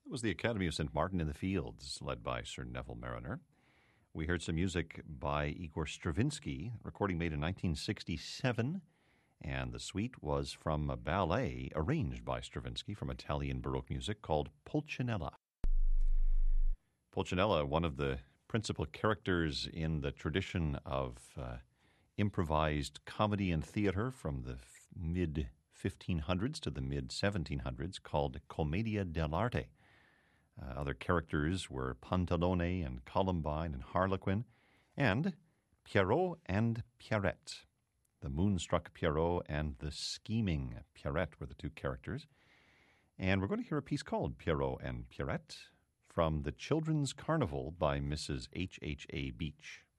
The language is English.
It was the Academy of St. Martin in the Fields, led by Sir Neville Mariner. We heard some music by Igor Stravinsky, recording made in 1967, and the suite was from a ballet arranged by Stravinsky from Italian Baroque music called Pulcinella. Pulcinella, one of the principal characters in the tradition of improvised comedy and theater from the mid-1500s to the mid-1700s, called Commedia dell'arte. Other characters were Pantalone and Columbine and Harlequin, and Pierrot and Pierrette. The moonstruck Pierrot and the scheming Pierrette were the two characters. And we're going to hear a piece called Pierrot and Pierrette from The Children's Carnival by Mrs. H.H.A. Beach.